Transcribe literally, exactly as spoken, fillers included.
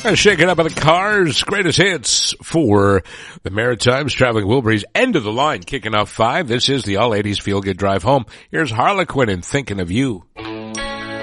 Uh, Shaking up on the cars, greatest hits for the Maritimes, traveling Wilburys, end of the line, kicking off five. This is the All eighties Feel Good Drive Home. Here's Harlequin and Thinking of You.